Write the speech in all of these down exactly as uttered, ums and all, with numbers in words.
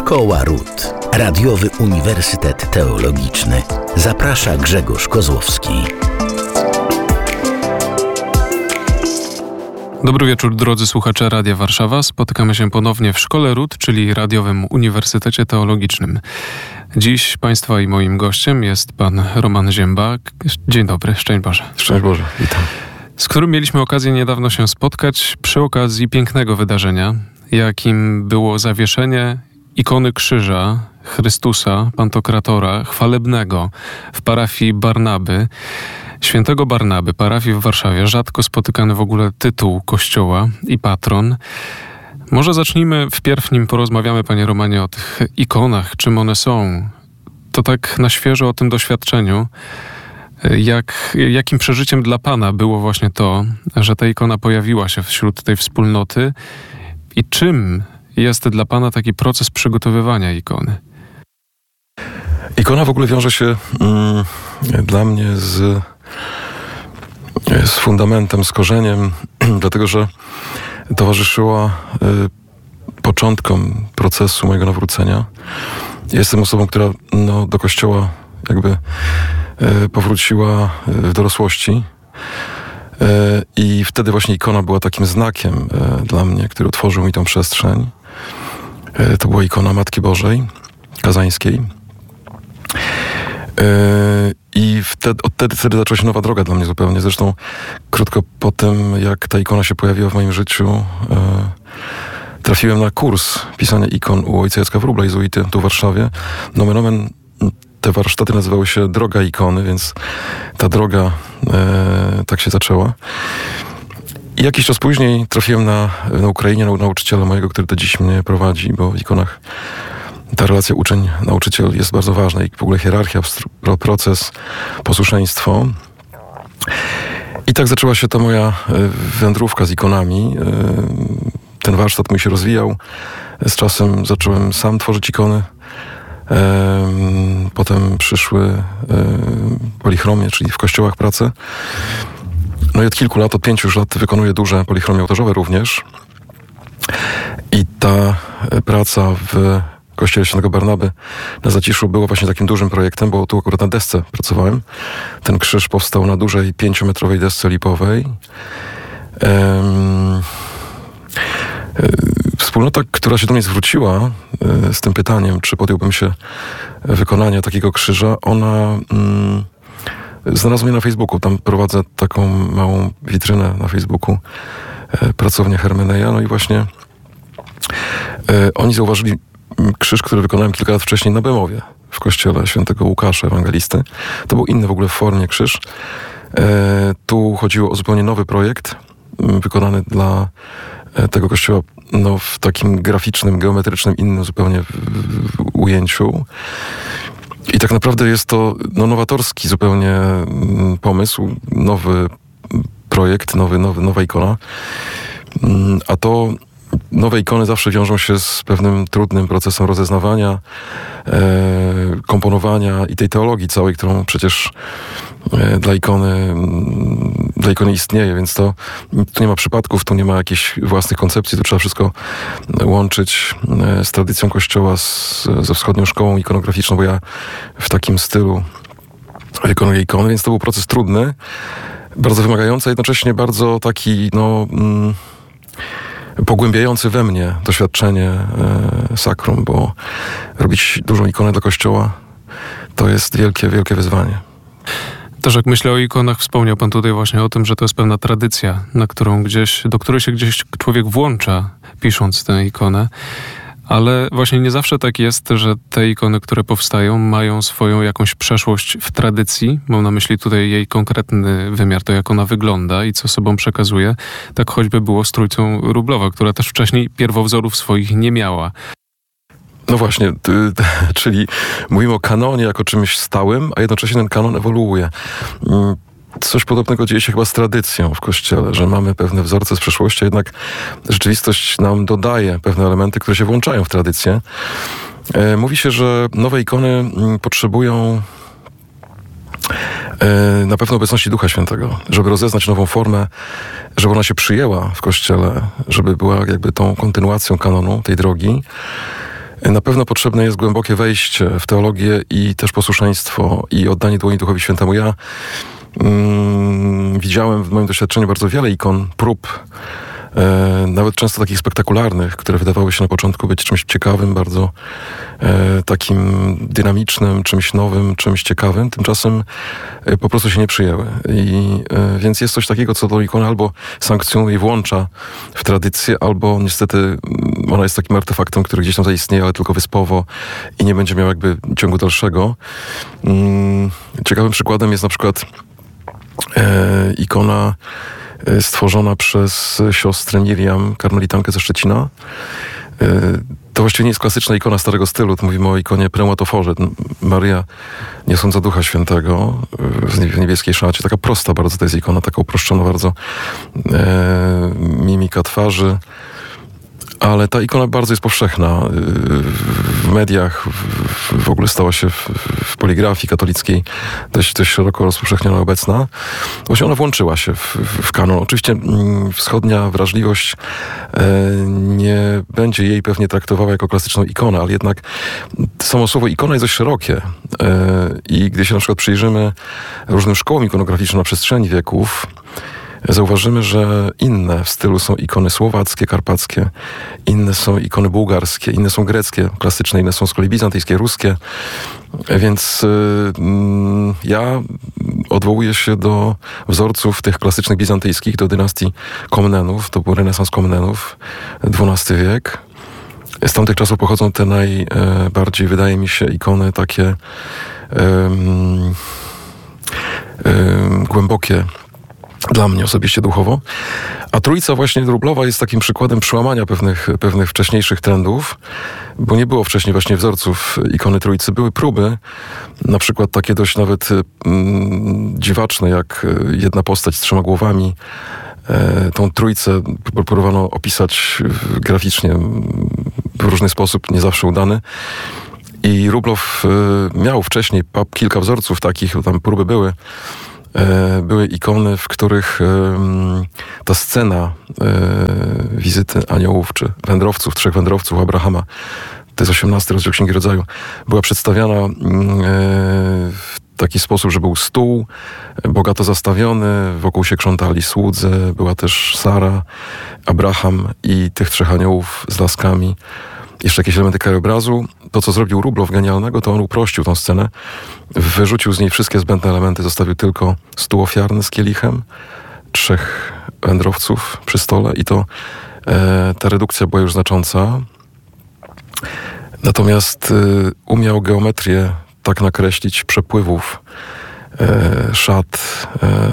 Szkoła Ród. Radiowy Uniwersytet Teologiczny. Zaprasza Grzegorz Kozłowski. Dobry wieczór, drodzy słuchacze Radia Warszawa. Spotykamy się ponownie w Szkole Ród, czyli Radiowym Uniwersytecie Teologicznym. Dziś Państwa i moim gościem jest pan Roman Ziemba. Dzień dobry, szczęść Boże. Szczęść Boże, witam. Z którym mieliśmy okazję niedawno się spotkać przy okazji pięknego wydarzenia, jakim było zawieszenie ikony krzyża Chrystusa, Pantokratora, chwalebnego w parafii Barnaby, świętego Barnaby, parafii w Warszawie. Rzadko spotykany w ogóle tytuł kościoła i patron. Może zacznijmy wpierw, nim porozmawiamy, panie Romanie, o tych ikonach, czym one są. To tak na świeżo o tym doświadczeniu. Jak, jakim przeżyciem dla pana było właśnie to, że ta ikona pojawiła się wśród tej wspólnoty i czym jest dla pana taki proces przygotowywania ikony? Ikona w ogóle wiąże się mm, dla mnie z, z fundamentem, z korzeniem, dlatego że towarzyszyła y, początkom procesu mojego nawrócenia. Jestem osobą, która no, do kościoła jakby y, powróciła w dorosłości. I wtedy właśnie ikona była takim znakiem dla mnie, który otworzył mi tą przestrzeń. To była ikona Matki Bożej, kazańskiej. I wtedy, od wtedy, wtedy zaczęła się nowa droga dla mnie zupełnie. Zresztą krótko po tym, jak ta ikona się pojawiła w moim życiu, trafiłem na kurs pisania ikon u ojca Jacka Wróbla, jezuity, tu w Warszawie. Nomen omen, te warsztaty nazywały się Droga Ikony, więc ta droga e, tak się zaczęła. I jakiś czas później trafiłem na, na Ukrainie, na nauczyciela mojego, który do dziś mnie prowadzi, bo w ikonach ta relacja uczeń-nauczyciel jest bardzo ważna i w ogóle hierarchia, proces, posłuszeństwo. I tak zaczęła się ta moja wędrówka z ikonami. Ten warsztat mój się rozwijał. Z czasem zacząłem sam tworzyć ikony. Potem przyszły polichromie, czyli w kościołach prace. No i od kilku lat, od pięciu już lat wykonuję duże polichromie ołtarzowe również. I ta praca w kościele świętego Barnaby na Zaciszu była właśnie takim dużym projektem, bo tu akurat na desce pracowałem. Ten krzyż powstał na dużej pięciometrowej desce lipowej. Um, Wspólnota, która się do mnie zwróciła z tym pytaniem, czy podjąłbym się wykonania takiego krzyża, ona mm, znalazła mnie na Facebooku. Tam prowadzę taką małą witrynę na Facebooku, e, pracownia Hermeneia. No i właśnie e, oni zauważyli krzyż, który wykonałem kilka lat wcześniej na Bemowie, w kościele świętego Łukasza, ewangelisty. To był inny w ogóle w formie krzyż. E, tu chodziło o zupełnie nowy projekt, m, wykonany dla tego kościoła no, w takim graficznym, geometrycznym, innym zupełnie w, w, w ujęciu. I tak naprawdę jest to no, nowatorski zupełnie pomysł, nowy projekt, nowy, nowy, nowa ikona. A to nowe ikony zawsze wiążą się z pewnym trudnym procesem rozeznawania, e, komponowania i tej teologii całej, którą przecież e, dla ikony dla ikony istnieje, więc to tu nie ma przypadków, tu nie ma jakichś własnych koncepcji, tu trzeba wszystko łączyć e, z tradycją Kościoła, z, ze wschodnią szkołą ikonograficzną, bo ja w takim stylu wykonuję ikony, więc to był proces trudny, bardzo wymagający, a jednocześnie bardzo taki, no... Mm, pogłębiający we mnie doświadczenie e, sakrum, bo robić dużą ikonę dla Kościoła to jest wielkie, wielkie wyzwanie. Też jak myślę o ikonach, wspomniał pan tutaj właśnie o tym, że to jest pewna tradycja, na którą gdzieś, do której się gdzieś człowiek włącza, pisząc tę ikonę. Ale właśnie nie zawsze tak jest, że te ikony, które powstają, mają swoją jakąś przeszłość w tradycji. Mam na myśli tutaj jej konkretny wymiar, to jak ona wygląda i co sobą przekazuje. Tak choćby było z Trójcą Wróblowa, która też wcześniej pierwowzorów swoich nie miała. No właśnie, ty, ty, czyli mówimy o kanonie jako czymś stałym, a jednocześnie ten kanon ewoluuje. Coś podobnego dzieje się chyba z tradycją w Kościele, że mamy pewne wzorce z przeszłości, a jednak rzeczywistość nam dodaje pewne elementy, które się włączają w tradycję. E, mówi się, że nowe ikony m, potrzebują e, na pewno obecności Ducha Świętego, żeby rozeznać nową formę, żeby ona się przyjęła w Kościele, żeby była jakby tą kontynuacją kanonu, tej drogi. Na pewno potrzebne jest głębokie wejście w teologię i też posłuszeństwo i oddanie dłoni Duchowi Świętemu. Ja mm, widziałem w moim doświadczeniu bardzo wiele ikon, prób, e, nawet często takich spektakularnych, które wydawały się na początku być czymś ciekawym, bardzo e, takim dynamicznym, czymś nowym, czymś ciekawym. Tymczasem e, po prostu się nie przyjęły. I, e, więc jest coś takiego, co do ikony albo sankcjonuje i włącza w tradycję, albo niestety ona jest takim artefaktem, który gdzieś tam zaistnieje, ale tylko wyspowo i nie będzie miał jakby ciągu dalszego. Mm, ciekawym przykładem jest na przykład e, ikona e, stworzona przez siostrę Miriam, karmelitankę ze Szczecina. E, to właściwie nie jest klasyczna ikona starego stylu, to mówimy o ikonie Pneumatoforze. Maryja niosąca Ducha Świętego w niebieskiej szacie. Taka prosta bardzo to jest ikona, taka uproszczona bardzo e, mimika twarzy. Ale ta ikona bardzo jest powszechna w mediach, w, w ogóle stała się w, w poligrafii katolickiej dość, dość szeroko rozpowszechniona obecna. Właśnie ona włączyła się w, w kanon. Oczywiście wschodnia wrażliwość nie będzie jej pewnie traktowała jako klasyczną ikonę, ale jednak samo słowo ikona jest dość szerokie i gdy się na przykład przyjrzymy różnym szkołom ikonograficznym na przestrzeni wieków, zauważymy, że inne w stylu są ikony słowackie, karpackie, inne są ikony bułgarskie, inne są greckie, klasyczne, inne są z kolei bizantyjskie, ruskie. Więc yy, ja odwołuję się do wzorców tych klasycznych bizantyjskich, do dynastii Komnenów, to był renesans Komnenów, dwunasty wiek. Z tamtych czasów pochodzą te najbardziej, wydaje mi się, ikony takie yy, yy, głębokie, dla mnie osobiście duchowo. A Trójca właśnie Wróblowa jest takim przykładem przełamania pewnych, pewnych wcześniejszych trendów, bo nie było wcześniej właśnie wzorców ikony Trójcy. Były próby, na przykład takie dość nawet mm, dziwaczne, jak jedna postać z trzema głowami. E, tą Trójcę próbowano opisać graficznie w różny sposób, nie zawsze udany. I Wróblow e, miał wcześniej kilka wzorców takich, tam próby były. Były ikony, w których ta scena wizyty aniołów czy wędrowców, trzech wędrowców Abrahama, to jest osiemnasty rozdział Księgi Rodzaju, była przedstawiana w taki sposób, że był stół bogato zastawiony, wokół się krzątali słudzy, była też Sara, Abraham i tych trzech aniołów z laskami. Jeszcze jakieś elementy krajobrazu. To, co zrobił Wróblow genialnego, to on uprościł tą scenę, wyrzucił z niej wszystkie zbędne elementy, zostawił tylko stół ofiarny z kielichem, trzech wędrowców przy stole i to e, ta redukcja była już znacząca. Natomiast e, umiał geometrię tak nakreślić przepływów e, szat, e,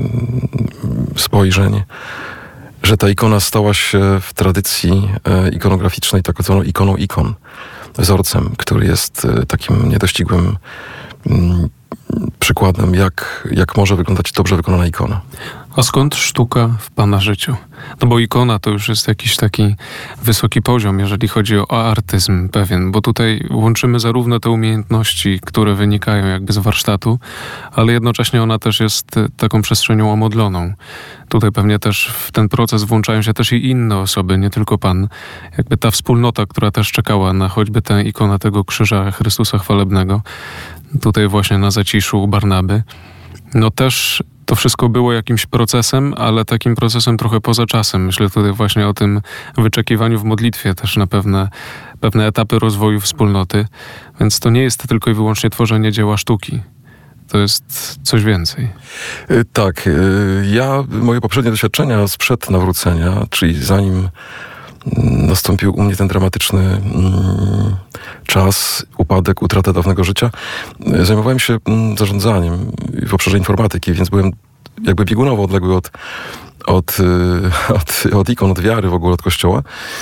spojrzeń, że ta ikona stała się w tradycji e, ikonograficznej taką zwaną ikoną ikon, wzorcem, który jest e, takim niedościgłym m, przykładem, jak, jak może wyglądać dobrze wykonana ikona. A skąd sztuka w Pana życiu? No bo ikona to już jest jakiś taki wysoki poziom, jeżeli chodzi o artyzm pewien, bo tutaj łączymy zarówno te umiejętności, które wynikają jakby z warsztatu, ale jednocześnie ona też jest taką przestrzenią omodloną. Tutaj pewnie też w ten proces włączają się też i inne osoby, nie tylko Pan. Jakby ta wspólnota, która też czekała na choćby tę ikonę tego krzyża Chrystusa Chwalebnego, tutaj właśnie na Zaciszu Barnaby. No też to wszystko było jakimś procesem, ale takim procesem trochę poza czasem. Myślę tutaj właśnie o tym wyczekiwaniu w modlitwie też na pewne, pewne etapy rozwoju wspólnoty. Więc to nie jest tylko i wyłącznie tworzenie dzieła sztuki. To jest coś więcej. Tak. Ja, moje poprzednie doświadczenia sprzed nawrócenia, czyli zanim nastąpił u mnie ten dramatyczny mm, czas, upadek, utrata dawnego życia, zajmowałem się mm, zarządzaniem w obszarze informatyki, więc byłem jakby biegunowo odległy od, od, od, od ikon, od wiary w ogóle, od Kościoła.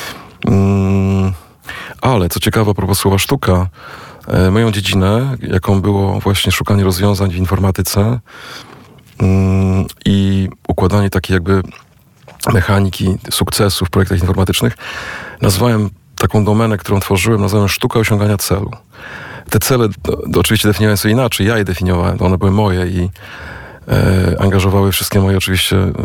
Mm, ale co ciekawe, a propos słowa sztuka, moją dziedzinę, jaką było właśnie szukanie rozwiązań w informatyce mm, i układanie takiej jakby mechaniki sukcesu w projektach informatycznych, nazwałem taką domenę, którą tworzyłem, nazwałem sztuka osiągania celu. Te cele to, oczywiście definiowałem sobie inaczej, ja je definiowałem, to one były moje i e, angażowały wszystkie moje oczywiście e,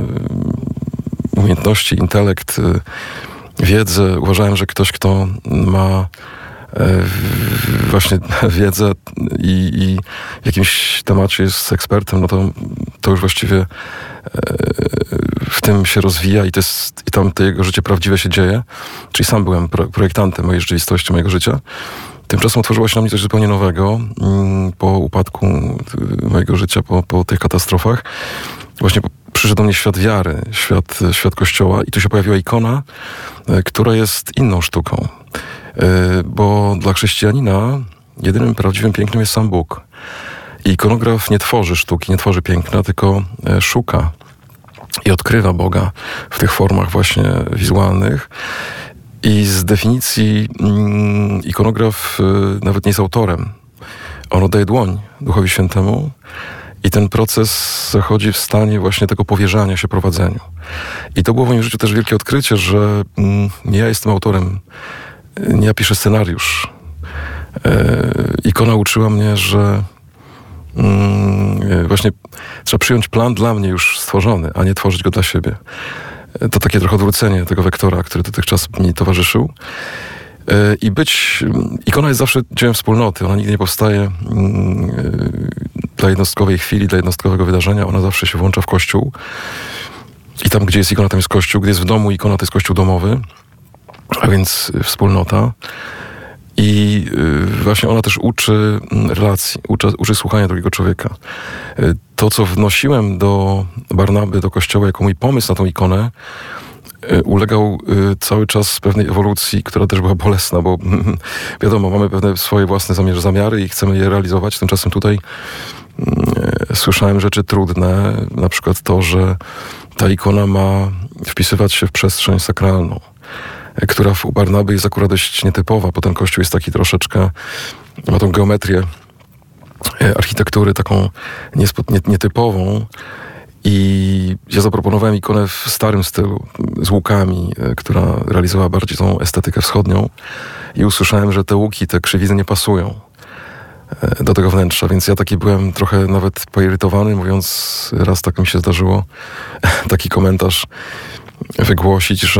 umiejętności, intelekt, e, wiedzę. Uważałem, że ktoś, kto ma właśnie wiedzę i, i w jakimś temacie jest ekspertem, no to, to już właściwie w tym się rozwija i, to jest, i tam to jego życie prawdziwe się dzieje. Czyli sam byłem pro, projektantem mojej rzeczywistości, mojego życia. Tymczasem otworzyło się na mnie coś zupełnie nowego po upadku mojego życia, po, po tych katastrofach. Właśnie przyszedł do mnie świat wiary, świat, świat Kościoła i tu się pojawiła ikona, która jest inną sztuką. Bo dla chrześcijanina jedynym prawdziwym pięknem jest sam Bóg. I ikonograf nie tworzy sztuki, nie tworzy piękna, tylko szuka i odkrywa Boga w tych formach właśnie wizualnych. I z definicji mm, ikonograf y, nawet nie jest autorem. On oddaje dłoń Duchowi Świętemu i ten proces zachodzi w stanie właśnie tego powierzania się prowadzeniu. I to było w moim życiu też wielkie odkrycie, że mm, nie ja jestem autorem, nie ja piszę scenariusz. E, ikona uczyła mnie, że mm, właśnie trzeba przyjąć plan dla mnie już stworzony, a nie tworzyć go dla siebie. To takie trochę odwrócenie tego wektora, który dotychczas mi towarzyszył. I być... Ikona jest zawsze dziełem wspólnoty. Ona nigdy nie powstaje dla jednostkowej chwili, dla jednostkowego wydarzenia. Ona zawsze się włącza w Kościół. I tam, gdzie jest ikona, tam jest Kościół. Gdy jest w domu ikona, to jest Kościół domowy. A więc wspólnota. I właśnie ona też uczy relacji, uczy, uczy słuchania drugiego człowieka. To, co wnosiłem do Barnaby, do Kościoła, jako mój pomysł na tą ikonę, ulegał cały czas pewnej ewolucji, która też była bolesna, bo wiadomo, mamy pewne swoje własne zamiery, zamiary i chcemy je realizować. Tymczasem tutaj słyszałem rzeczy trudne, na przykład to, że ta ikona ma wpisywać się w przestrzeń sakralną, która u Barnaby jest akurat dość nietypowa, bo ten kościół jest taki troszeczkę, ma tą geometrię architektury taką nietypową i ja zaproponowałem ikonę w starym stylu, z łukami, która realizowała bardziej tą estetykę wschodnią i usłyszałem, że te łuki, te krzywizny nie pasują do tego wnętrza, więc ja taki byłem trochę nawet poirytowany, mówiąc, raz tak mi się zdarzyło taki komentarz wygłosić, że